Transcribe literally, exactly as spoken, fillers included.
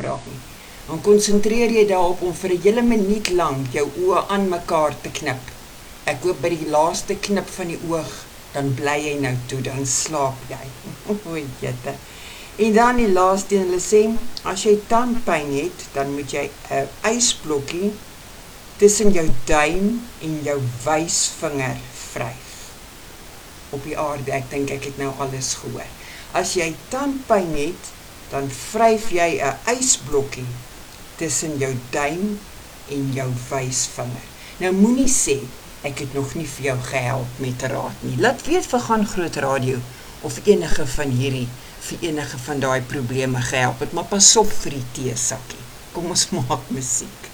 raak nie. Dan konsentreer jy daarop om vir 'n hele minuut lank jou oë aan mekaar te knip. Ek hoop by die laaste knip van die oog, dan bly jy nou toe, dan slaap jy. O, jette. En dan die laaste, hulle sê, as jy tandpyn het, dan moet jy 'n ysblokkie tussen jou duim en jou wysvinger vryf. Op die aarde, ek dink ek het nou alles gehoor. As jy tandpyn het, dan vryf jy 'n ysblokkie tussen jou duim en jou wysvinger. Nou moenie sê, ek het nog nie vir jou gehelp met raad nie. Laat weet vir Gaan Groot Radio of enige van hierdie, vir enige van daai probleme gehelp het, maar pas op vir die teesakkie. Kom ons maak musiek.